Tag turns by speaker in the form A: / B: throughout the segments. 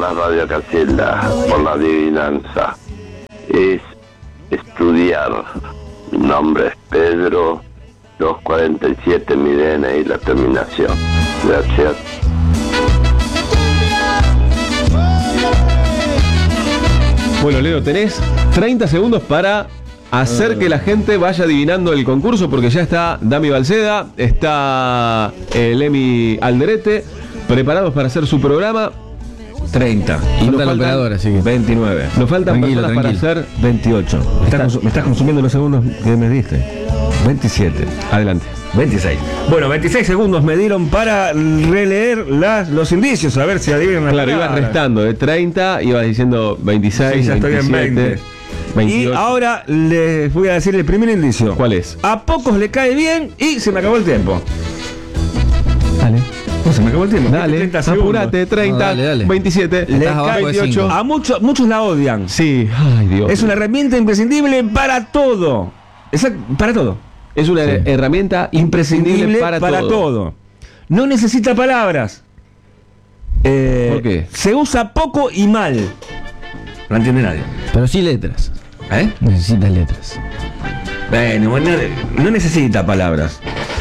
A: la Radio Casilda por la adivinanza. Es estudiar. Mi nombre es Pedro, 247 mi DNI y la terminación. Gracias.
B: Bueno, Leo, tenés 30 segundos para hacer que la gente vaya adivinando el concurso, porque ya está Dami Balceda, está Lemi Alderete, preparados para hacer su programa.
C: 30.
B: Y nos
C: Falta la
B: faltan
C: operadora, así que
B: 29. Nos faltan personas para hacer
C: 28. Me estás consumiendo los segundos que me diste. 27.
B: Adelante.
C: 26. Bueno, 26 segundos me dieron para releer los indicios, a ver si adivinan.
B: Claro, ibas restando de 30, ibas diciendo 26,
C: sí, ya
B: 27,
C: estoy en 20.
B: 28.
C: Y ahora les voy a decir el primer indicio.
B: ¿Cuál es?
C: A pocos le cae bien y se me acabó el tiempo.
B: Dale.
C: No, se me acabó el tiempo.
B: Dale,
C: 30 segundos.
B: apurate, 30,
D: No, dale.
B: 27,
C: Le cae
B: 28.
C: A muchos la odian.
B: Sí, ay Dios.
C: Es una herramienta imprescindible para todo. Para todo.
B: Es una herramienta imprescindible para todo.
C: No necesita palabras.
B: ¿Por qué?
C: Se usa poco y mal. No entiende nadie.
D: Pero sí letras. Necesitas letras.
C: Bueno, no necesita palabras.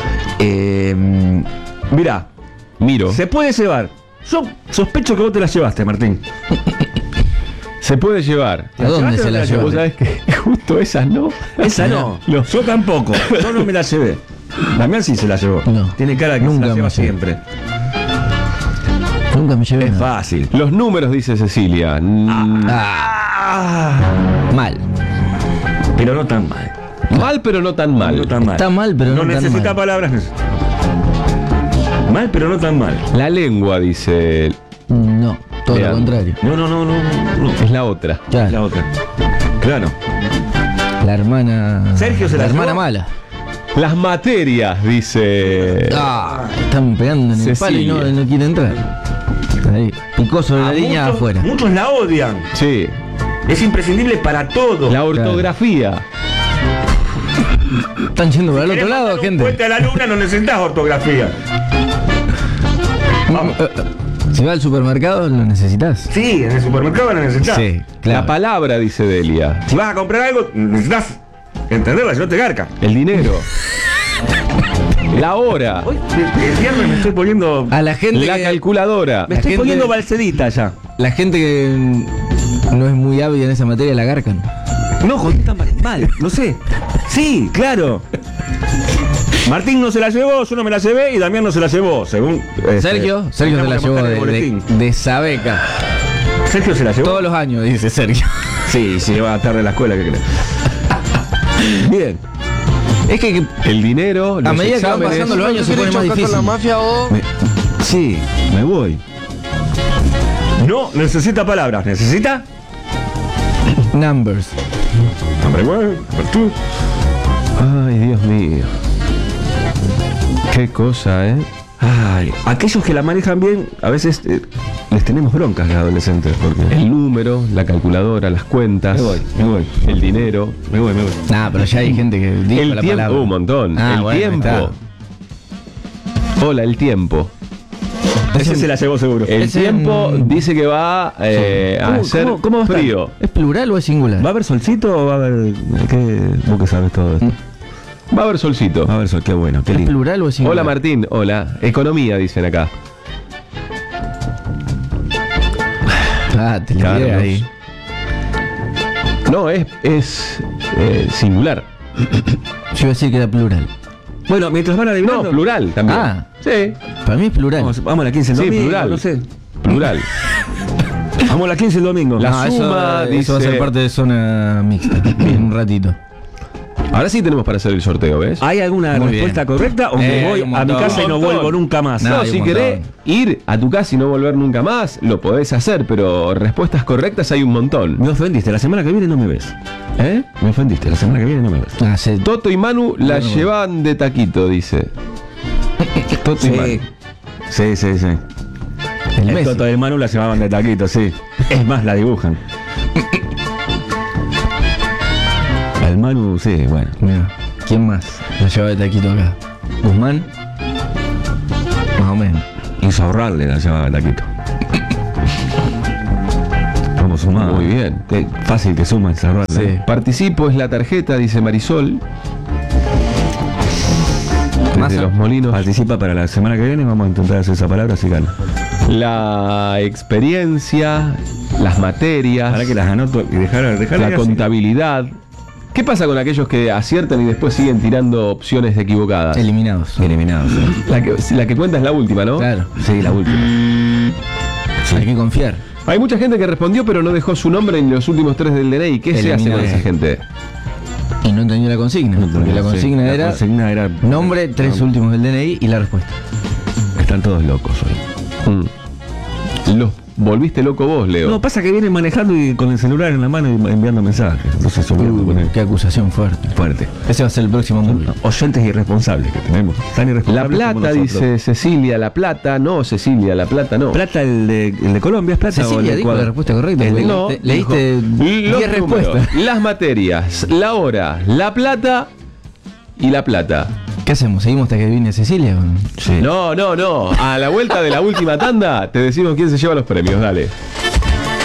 C: Mirá,
B: Miro.
C: se puede llevar. Yo sospecho que vos te la llevaste, Martín.
B: Se puede llevar.
D: ¿A dónde se la
B: Vos
D: llevó?
B: sabés que justo esas no.
C: Esa no.
B: No.
C: Yo tampoco. Yo no me la llevé. Damián sí se la llevó.
D: No.
C: Tiene cara de que
D: Nunca
C: se la lleva
D: me llevé.
C: siempre.
D: Nunca me llevé
C: Es
D: nada.
C: fácil.
B: Los números, dice Cecilia.
D: Mal.
C: Pero no tan mal.
B: Mal, pero no tan mal.
C: No tan mal.
D: Está mal, pero no tan
C: necesita
D: mal.
C: palabras. Mal, pero no tan mal.
B: La lengua, dice.
D: No, todo
B: Vean.
D: lo contrario.
C: No.
B: Es la otra.
D: Ya,
C: La otra. Claro.
D: la hermana.
C: Sergio se la
D: hermana
C: llevó.
D: mala.
B: Las materias, dice.
D: Están pegando en el palo y
B: Cecilia.
D: no quiere entrar. Ahí, picó sobre la línea afuera.
C: Muchos la odian.
B: Sí.
C: Es imprescindible para todo.
B: La ortografía.
D: Están yendo para el otro lado, gente.
C: Puente a la luna no necesitas ortografía.
D: Si va al supermercado, lo necesitas.
C: Sí, en el supermercado la necesitas.
D: Sí,
B: La
D: claro.
B: palabra, dice Delia.
C: Si vas a comprar algo, necesitas entenderla, si no te garca.
B: El dinero. La hora.
C: Hoy, el viernes me estoy poniendo.
D: A la gente
B: La
D: que,
B: calculadora.
C: Me estoy
D: gente-
C: poniendo balsedita ya.
D: la gente que no es muy hábil en esa materia la garcan.
C: No, contesta mal, lo sé. Sí, claro. Martín no se la llevó, yo no me la llevé y Damián no se la llevó, según.
D: Sergio se la llevó de Sabeca.
C: Sergio se la llevó.
D: Todos los años, dice Sergio.
C: Sí, va tarde a la escuela, ¿qué crees? Bien.
D: Es que
B: El dinero.
D: a
B: Los
D: medida que van
B: exámenes.
D: pasando los años se pone más difícil.
C: Sí, me voy. No necesita palabras, necesita.
D: Numbers.
C: Hombre, bueno, tú.
B: Ay, Dios mío. Qué cosa, ¿eh?
C: Ay, aquellos que la manejan bien, a veces les tenemos broncas los adolescentes, porque.
B: El número, la calculadora, las cuentas.
C: Me voy.
B: El dinero.
C: Me voy.
D: Nah, pero ya hay gente que dijo
B: El
D: la
B: tiempo.
D: palabra.
B: Un montón.
D: Ah,
B: El
D: bueno,
B: tiempo.
D: ahí
B: Hola, el tiempo.
C: Ese se la llevó seguro.
B: El
D: Ese
B: tiempo
D: en-
B: dice que va a ser
C: cómo va a estar?
B: frío.
D: ¿Es plural o es singular?
C: ¿Va a haber solcito o va a haber. Vos que sabes todo esto?
B: Va a haber solcito.
C: Va a haber sol, qué bueno, qué
D: ¿Es
C: lindo.
D: plural o es singular?
B: Hola Martín, hola. Economía, dicen acá.
D: Ah, te la
B: Carlos.
D: tiré ahí.
B: No, es singular.
D: Yo iba a decir que era plural.
C: Bueno, mientras van adivinando.
B: No, plural también.
D: Ah.
B: Sí,
D: Para mí es plural.
C: Vamos a la 15 el
B: sí,
C: domingo.
B: plural.
C: No sé.
B: Plural.
C: Vamos a la 15 el domingo.
B: La
D: No,
B: suma,
D: eso va a ser
B: dice-
D: parte de zona mixta. En un ratito.
B: Ahora sí tenemos para hacer el sorteo, ¿ves?
C: ¿Hay alguna
D: Muy
C: respuesta
D: bien.
C: correcta o me voy
D: un
C: a mi
D: montón.
C: casa y no
B: Un montón.
C: vuelvo nunca más?
D: No,
B: No,
D: hay
B: si
D: un
B: querés
D: montón.
B: ir a tu casa y no volver nunca más, lo podés hacer, pero respuestas correctas hay un montón.
C: Me ofendiste, la semana que viene no me ves.
B: ¿Eh?
C: Me ofendiste, la semana que viene no me ves.
D: Ah, se...
B: Toto y Manu la llevan de taquito, dice. Toto y Manu.
C: Sí.
D: El
C: El
D: Messi.
C: Toto del Manu la llevaban de taquito, sí. Es más, la dibujan. El Manu, sí, bueno.
D: Mira, ¿quién más lo lleva de taquito acá? ¿Guzmán? Más o menos.
C: Insaurralde la llevaba de taquito. Tomá.
B: Muy bien.
C: Qué fácil que suma esa rueda.
D: Sí.
B: Participo es la tarjeta, dice Marisol. Desde
D: Massa.
B: Los Molinos.
C: Participa para la semana que viene. Vamos a intentar hacer esa palabra si gana.
B: La experiencia, las materias,
C: Para que las anoto y dejar
B: la contabilidad. ¿Qué pasa con aquellos que aciertan y después siguen tirando opciones equivocadas?
D: Eliminados.
C: eliminados.
B: La que cuenta es la última, ¿no?
D: Claro.
C: Sí, la última.
D: Hay que confiar.
B: Hay mucha gente que respondió pero no dejó su nombre en los últimos 3 del DNI. ¿Qué se hace con esa gente?
D: Y no entendió la consigna. Porque la consigna
C: Sí,
D: era
C: la consigna era
D: nombre, 3 últimos del DNI y la respuesta.
C: Están todos locos hoy.
B: Los volviste loco vos, Leo.
C: No, pasa que vienen manejando y con el celular en la mano y enviando mensajes. Entonces yo voy a poner
D: Qué acusación fuerte.
C: fuerte.
D: Ese va a ser el próximo módulo.
C: Oyentes irresponsables que tenemos. Tan
B: La
C: irresponsables como
B: Plata,
C: nosotros.
B: dice Cecilia. La Plata, no, Cecilia, La Plata no.
C: Plata, el de Colombia es plata o el
D: Cecilia
C: de
D: dijo la
C: Ecuador.
D: respuesta correcta.
C: El de-
D: porque
B: No,
D: leíste
B: dijo,
D: 10
B: los números,
D: respuestas.
B: las materias, la hora, La Plata y La Plata.
D: ¿Qué hacemos? ¿Seguimos hasta que viene Cecilia?
C: Sí.
B: No. A la vuelta de la última tanda te decimos quién se lleva los premios. Dale.